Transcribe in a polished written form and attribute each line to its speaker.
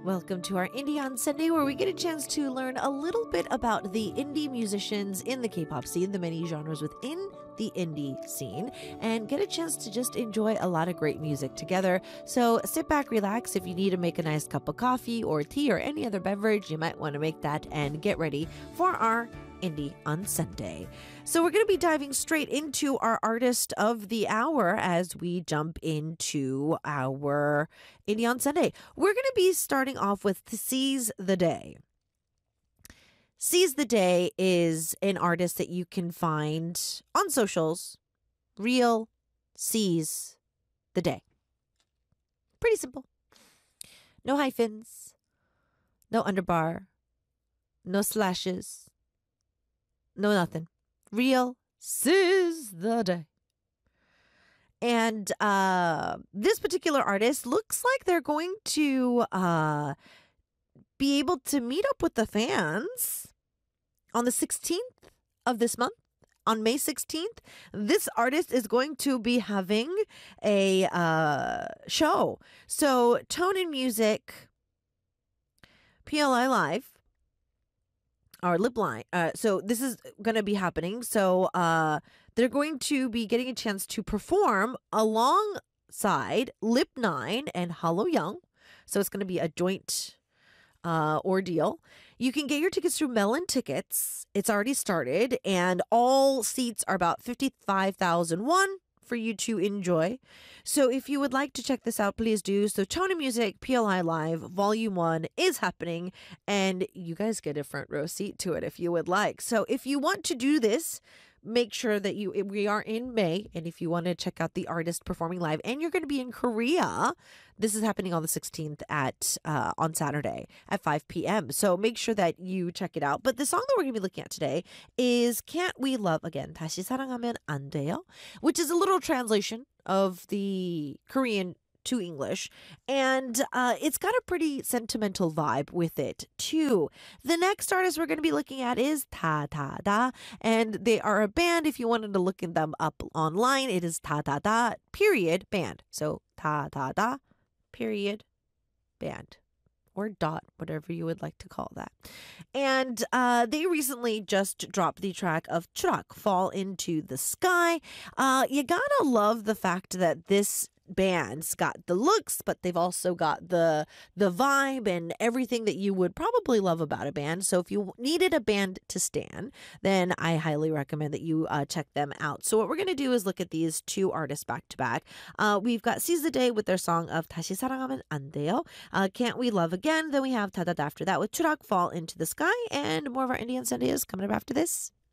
Speaker 1: Welcome to our Indie on Sunday, where we get a chance to learn a little bit about the indie musicians in the K-pop scene, the many genres within the indie scene, and get a chance to just enjoy a lot of great music together. So sit back, relax. If you need to make a nice cup of coffee or tea or any other beverage, you might want to make that and get ready for our Indie on Sunday. So we're going to be diving straight into our artist of the hour as we jump into our Indie on Sunday. We're going to be starting off with Seize the Day. Seize the Day is an artist that you can find on socials. Real Seize the Day. Pretty simple. No hyphens. No underbar. No slashes. No nothing. Real Seize the Day. And this particular artist looks like they're going to be able to meet up with the fans on the 16th of this month. On May 16th, this artist is going to be having a show. So Tone in Music, PLI Live, our lip line. So this is going to be happening. So they're going to be getting a chance to perform alongside Lip 9 and Hollow Young. So it's going to be a joint ordeal. You can get your tickets through Melon Tickets. It's already started, and all seats are about 55,000 won for you to enjoy. So if you would like to check this out, please do. So Tone in Music, PLI Live, Volume 1 is happening, and you guys get a front row seat to it if you would like. So if you want to do this, make sure that we are in May, and if you want to check out the artist performing live, and you're going to be in Korea, this is happening on the 16th on Saturday at 5 p.m. So make sure that you check it out. But the song that we're going to be looking at today is Can't We Love Again? 다시 사랑하면 안 돼요? Which is a literal translation of the Korean to English, and it's got a pretty sentimental vibe with it too. The next artist we're going to be looking at is 다다다, and they are a band. If you wanted to look them up online, it is 다다다 period band. So 다다다 period band, or dot, whatever you would like to call that. And they recently just dropped the track of Churak, Fall Into the Sky. You gotta love the fact that this band's got the looks, but they've also got the vibe and everything that you would probably love about a band. So if you needed a band to stan, then I highly recommend that you check them out. So what we're going to do is look at these two artists back to back. We've got Seize the Day with their song of 다시 사랑하면 안 돼요. Can't We Love Again? Then we have 다다다 after that with 추락, Fall Into the Sky, and more of our Indie on Sunday is coming up after this.